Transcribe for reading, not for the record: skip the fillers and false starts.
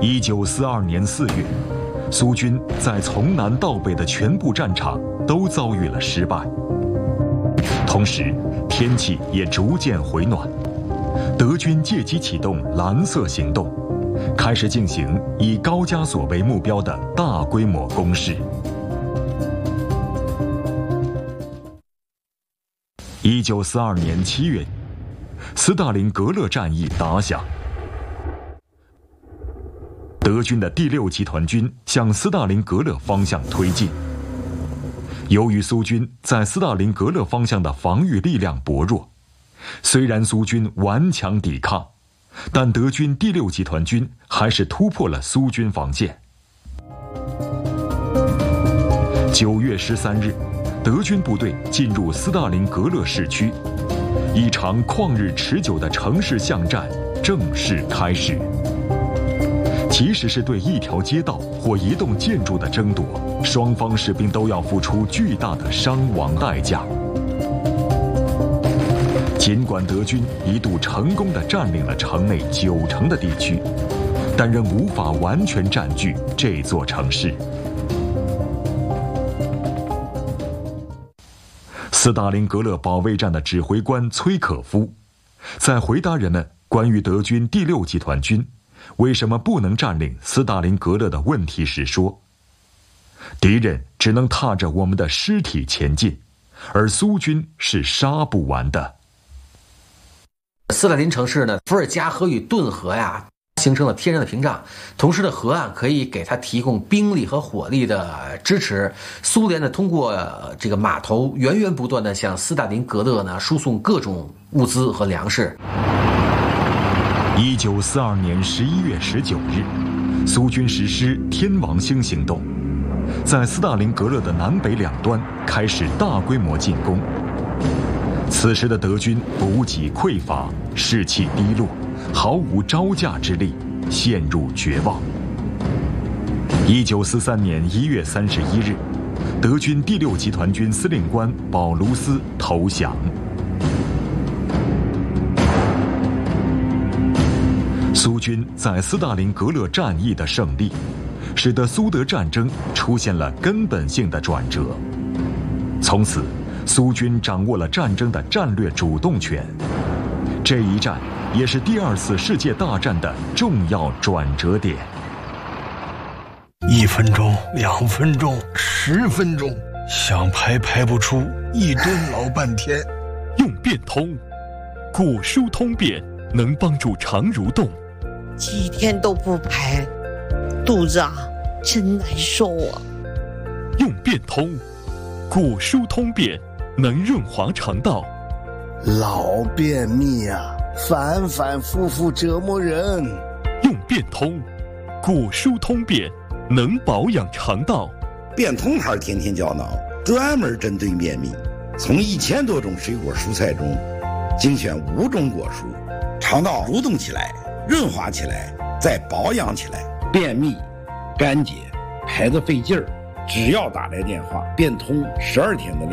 1942年4月，苏军在从南到北的全部战场都遭遇了失败。同时，天气也逐渐回暖，德军借机启动蓝色行动，开始进行以高加索为目标的大规模攻势。1942年7月，斯大林格勒战役打响，德军的第6集团军向斯大林格勒方向推进。由于苏军在斯大林格勒方向的防御力量薄弱，虽然苏军顽强抵抗，但德军第6集团军还是突破了苏军防线。9月13日，德军部队进入斯大林格勒市区，一场旷日持久的城市巷战正式开始。即使是对一条街道或一栋建筑的争夺，双方士兵都要付出巨大的伤亡代价。尽管德军一度成功地占领了城内90%的地区，但仍无法完全占据这座城市。斯大林格勒保卫战的指挥官崔可夫，在回答人们关于德军第6集团军为什么不能占领斯大林格勒的问题时说：“敌人只能踏着我们的尸体前进，而苏军是杀不完的。” 斯大林城市呢，伏尔加河与顿河呀，形成了天然的屏障，同时的河岸可以给它提供兵力和火力的支持。苏联呢，通过这个码头源源不断的向斯大林格勒呢输送各种物资和粮食。 1942年11月19日，苏军实施天王星行动，在斯大林格勒的南北两端开始大规模进攻。此时的德军补给匮乏，士气低落，毫无招架之力，陷入绝望。1943年1月31日，德军第6集团军司令官保卢斯投降。苏军在斯大林格勒战役的胜利，使得苏德战争出现了根本性的转折。从此，苏军掌握了战争的战略主动权。这一战也是第2次世界大战的重要转折点。 1分钟、2分钟、10分钟，想排不出，1吨老半天。 用变通，骨疏通便，能帮助肠蠕动。 几天都不排，肚子啊真难受啊。 用变通，骨疏通便，能润滑肠道。 老便秘啊，反反复复折磨人。 用变通，骨疏通便，能保养肠道。 变通牌天天胶囊，专门针对便秘，从1000多种水果蔬菜中精选5种果蔬，肠道蠕动起来，润滑起来，再保养起来。便秘、干结、排得费劲儿，只要打来电话，变通12天的量。